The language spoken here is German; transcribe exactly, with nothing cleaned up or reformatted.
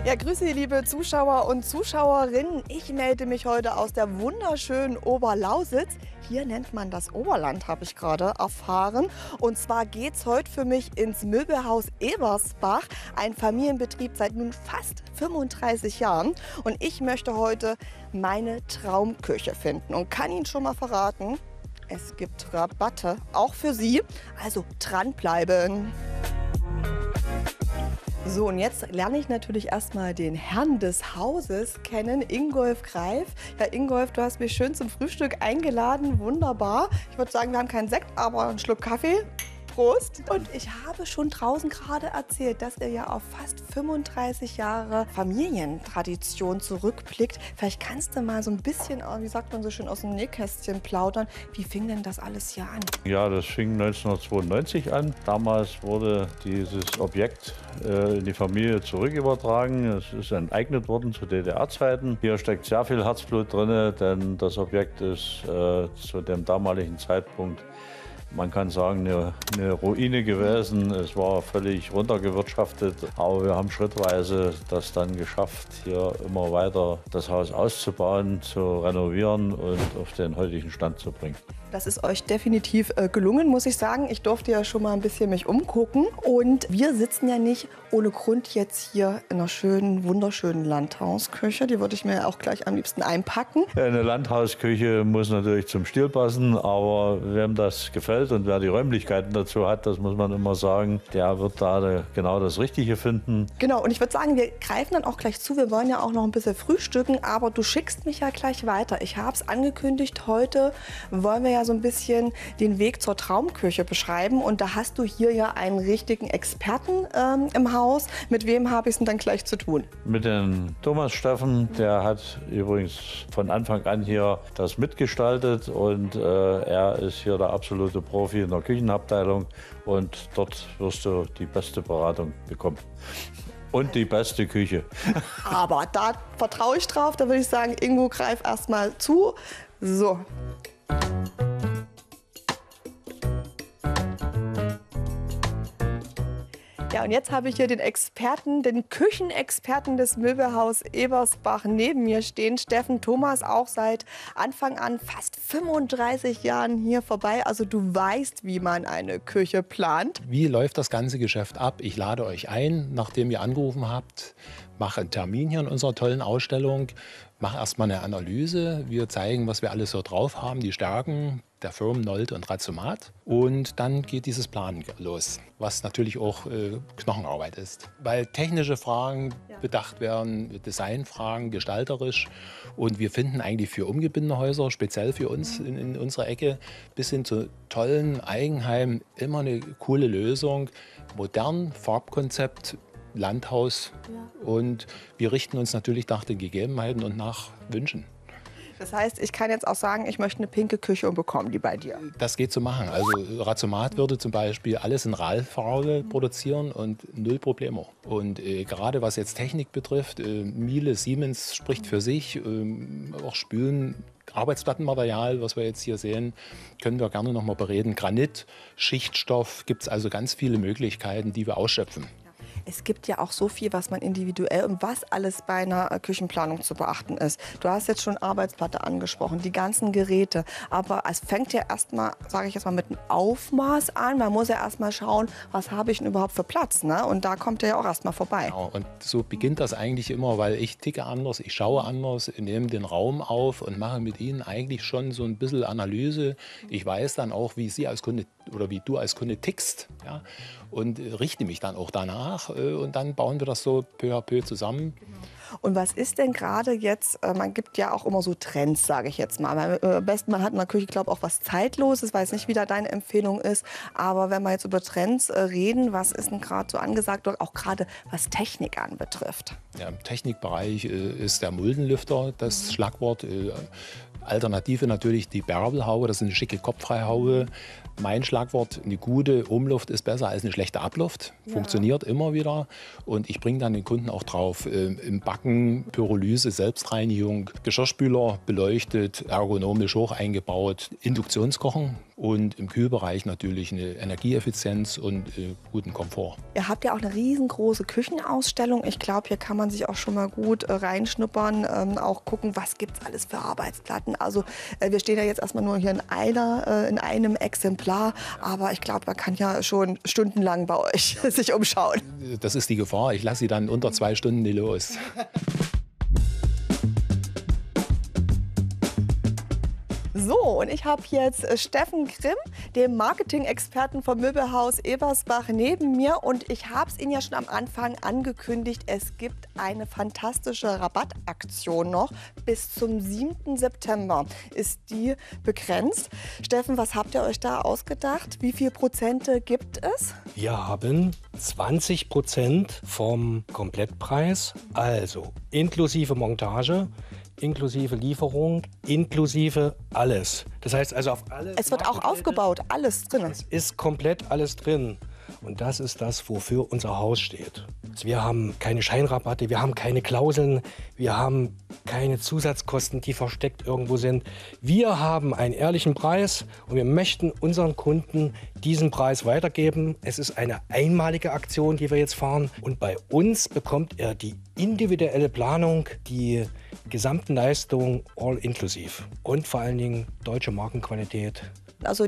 Ja, grüße, liebe Zuschauer und Zuschauerinnen. Ich melde mich heute aus der wunderschönen Oberlausitz. Hier nennt man das Oberland, habe ich gerade erfahren. Und zwar geht es heute für mich ins Möbelhaus Ebersbach, ein Familienbetrieb seit nun fast fünfunddreißig Jahren. Und ich möchte heute meine Traumküche finden und kann Ihnen schon mal verraten, es gibt Rabatte, auch für Sie. Also dranbleiben. So, und jetzt lerne ich natürlich erstmal den Herrn des Hauses kennen, Ingolf Greif. Ja, Ingolf, du hast mich schön zum Frühstück eingeladen, wunderbar. Ich würde sagen, wir haben keinen Sekt, aber einen Schluck Kaffee. Prost. Und ich habe schon draußen gerade erzählt, dass ihr ja auf fast fünfunddreißig Jahre Familientradition zurückblickt. Vielleicht kannst du mal so ein bisschen, wie sagt man so schön, aus dem Nähkästchen plaudern. Wie fing denn das alles hier an? Ja, das fing neunzehnhundertzweiundneunzig an. Damals wurde dieses Objekt äh, in die Familie zurückübertragen. Es ist enteignet worden zu D D R-Zeiten. Hier steckt sehr viel Herzblut drin, denn das Objekt ist äh, zu dem damaligen Zeitpunkt, man kann sagen, eine, eine Ruine gewesen. Es war völlig runtergewirtschaftet. Aber wir haben schrittweise das dann geschafft, hier immer weiter das Haus auszubauen, zu renovieren und auf den heutigen Stand zu bringen. Das ist euch definitiv äh, gelungen, muss ich sagen. Ich durfte ja schon mal ein bisschen mich umgucken. Und wir sitzen ja nicht ohne Grund jetzt hier in einer schönen, wunderschönen Landhausküche. Die würde ich mir auch gleich am liebsten einpacken. Eine Landhausküche muss natürlich zum Stil passen, aber wem das gefällt und wer die Räumlichkeiten dazu hat, das muss man immer sagen, der wird da genau das Richtige finden. Genau, und ich würde sagen, wir greifen dann auch gleich zu. Wir wollen ja auch noch ein bisschen frühstücken, aber du schickst mich ja gleich weiter. Ich habe es angekündigt, heute wollen wir ja so ein bisschen den Weg zur Traumküche beschreiben. Und da hast du hier ja einen richtigen Experten ähm, im Haus. Mit wem habe ich es denn dann gleich zu tun? Mit dem Thomas Steffen, der hat übrigens von Anfang an hier das mitgestaltet. Und äh, er ist hier der absolute Profi in der Küchenabteilung. Und dort wirst du die beste Beratung bekommen. Und die beste Küche. Aber da vertraue ich drauf. Da würde ich sagen, Ingo, greif erst mal zu. So. Ja, und jetzt habe ich hier den Experten, den Küchenexperten des Möbelhaus Ebersbach neben mir stehen. Steffen Thomas, auch seit Anfang an fast fünfunddreißig Jahren hier vorbei. Also du weißt, wie man eine Küche plant. Wie läuft das ganze Geschäft ab? Ich lade euch ein, nachdem ihr angerufen habt, mache einen Termin hier in unserer tollen Ausstellung, mache erstmal eine Analyse. Wir zeigen, was wir alles so drauf haben, die Stärken der Firmen Nolte und Razomat. Und dann geht dieses Planen los, was natürlich auch äh, Knochenarbeit ist. Weil technische Fragen ja. bedacht werden, Designfragen, gestalterisch. Und wir finden eigentlich für Umgebindehäuser, speziell für uns in, in unserer Ecke, bis hin zu tollen Eigenheimen immer eine coole Lösung. Modern, Farbkonzept, Landhaus. Ja. Und wir richten uns natürlich nach den Gegebenheiten und nach Wünschen. Das heißt, ich kann jetzt auch sagen, ich möchte eine pinke Küche und bekomme die bei dir. Das geht zu machen. Also Razomat würde zum Beispiel alles in RAL-Farbe produzieren und null Problemo. Und äh, gerade was jetzt Technik betrifft, äh, Miele, Siemens spricht für sich, äh, auch Spülen. Arbeitsplattenmaterial, was wir jetzt hier sehen, können wir gerne noch mal bereden. Granit, Schichtstoff, gibt es also ganz viele Möglichkeiten, die wir ausschöpfen. Es gibt ja auch so viel, was man individuell und was alles bei einer Küchenplanung zu beachten ist. Du hast jetzt schon Arbeitsplatte angesprochen, die ganzen Geräte. Aber es fängt ja erstmal, sage ich jetzt mal, mit einem Aufmaß an. Man muss ja erstmal schauen, was habe ich denn überhaupt für Platz, ne? Und da kommt er ja auch erstmal vorbei. Genau. Und so beginnt das eigentlich immer, weil ich ticke anders, ich schaue anders, nehme den Raum auf und mache mit Ihnen eigentlich schon so ein bisschen Analyse. Ich weiß dann auch, wie Sie als Kunde oder wie du als Kunde tickst, ja? Und richte mich dann auch danach. Und dann bauen wir das so peu à peu zusammen. Und was ist denn gerade jetzt, man gibt ja auch immer so Trends, sage ich jetzt mal. Am besten, man hat in der Küche, glaube ich, auch was Zeitloses, weiß nicht, wie da deine Empfehlung ist. Aber wenn wir jetzt über Trends reden, was ist denn gerade so angesagt, auch gerade was Technik anbetrifft? Ja, im Technikbereich ist der Muldenlüfter das mhm. Schlagwort. Alternative natürlich die Bärbelhaube, das ist eine schicke Kopffreihaube. Mein Schlagwort, eine gute Umluft ist besser als eine schlechte Abluft. Ja. Funktioniert immer wieder. Und ich bringe dann den Kunden auch drauf. Äh, Im Backen, Pyrolyse, Selbstreinigung, Geschirrspüler beleuchtet, ergonomisch hoch eingebaut, Induktionskochen. und im Kühlbereich natürlich eine Energieeffizienz und äh, guten Komfort. Ihr habt ja auch eine riesengroße Küchenausstellung. Ich glaube, hier kann man sich auch schon mal gut äh, reinschnuppern, ähm, auch gucken, was gibt es alles für Arbeitsplatten. Also äh, wir stehen ja jetzt erstmal nur hier in, einer, äh, in einem Exemplar, aber ich glaube, man kann ja schon stundenlang bei euch sich umschauen. Das ist die Gefahr. Ich lasse sie dann unter zwei Stunden nicht los. So, und ich habe jetzt Steffen Grimm, den Marketing-Experten vom Möbelhaus Ebersbach, neben mir. Und ich habe es Ihnen ja schon am Anfang angekündigt, es gibt eine fantastische Rabattaktion noch. Bis zum siebten September ist die begrenzt. Steffen, was habt ihr euch da ausgedacht? Wie viel Prozente gibt es? Wir haben zwanzig Prozent vom Komplettpreis, also inklusive Montage, inklusive Lieferung, inklusive alles. Das heißt also auf alle. Es wird auch aufgebaut, alles drin. Es ist komplett alles drin. Und das ist das, wofür unser Haus steht. Also wir haben keine Scheinrabatte, wir haben keine Klauseln, wir haben keine Zusatzkosten, die versteckt irgendwo sind. Wir haben einen ehrlichen Preis und wir möchten unseren Kunden diesen Preis weitergeben. Es ist eine einmalige Aktion, die wir jetzt fahren. Und bei uns bekommt er die individuelle Planung, die gesamten Leistungen all inklusiv und vor allen Dingen deutsche Markenqualität. Also